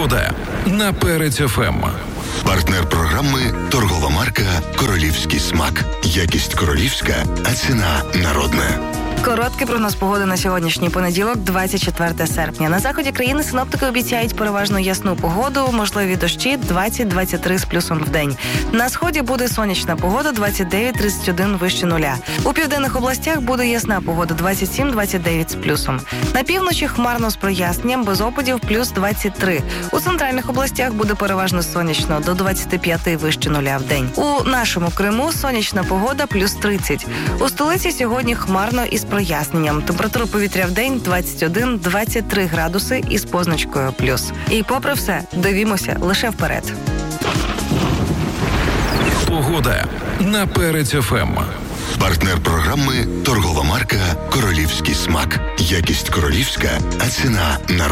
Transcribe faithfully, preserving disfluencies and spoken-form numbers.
Погода на Перець еф ем. Партнер програми – торгова марка «Королівський смак». Якість королівська, а ціна народна. Короткий прогноз погоди на сьогоднішній понеділок, двадцять четверте серпня. На заході країни синоптики обіцяють переважно ясну погоду, можливі дощі двадцять - двадцять три з плюсом в день. На сході буде сонячна погода двадцять дев'ять - тридцять один вище нуля. У південних областях буде ясна погода двадцять сім - двадцять дев'ять з плюсом. На півночі хмарно з проясненням, без опадів плюс двадцять три. У центральних областях буде переважно сонячно до двадцять п'ять вище нуля в день. У нашому Криму сонячна погода плюс тридцять. У столиці сьогодні хмарно із проясненням. Температура повітря в день двадцять один - двадцять три градуси із позначкою плюс. І попри все, дивімося лише вперед. Погода на Перець еф ем. Партнер програми – торгова марка «Королівський смак». Якість королівська, а ціна народна.